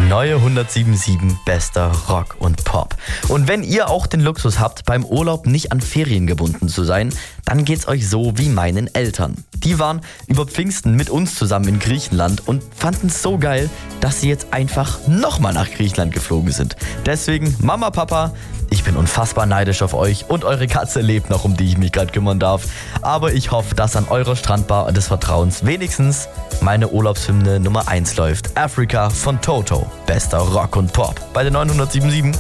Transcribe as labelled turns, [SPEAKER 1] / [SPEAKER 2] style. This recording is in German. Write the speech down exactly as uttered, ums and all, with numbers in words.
[SPEAKER 1] neue hundertsiebenundsiebzig bester Rock und Pop. Und wenn ihr auch den Luxus habt, beim Urlaub nicht an Ferien gebunden zu sein, dann geht's euch so wie meinen Eltern. Die waren über Pfingsten mit uns zusammen in Griechenland und fanden es so geil, dass sie jetzt einfach nochmal nach Griechenland geflogen sind. Deswegen, Mama, Papa, ich bin unfassbar neidisch auf euch und eure Katze lebt noch, um die ich mich gerade kümmern darf. Aber ich hoffe, dass an eurer Strandbar des Vertrauens wenigstens meine Urlaubshymne Nummer eins läuft. Africa von Toto. Bester Rock und Pop bei der neunhundertsiebenundsiebzig.